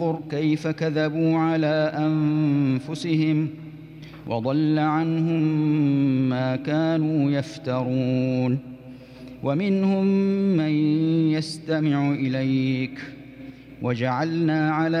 كيف كذبوا على أنفسهم وضل عنهم ما كانوا يفترون. ومنهم من يستمع إليك وجعلنا على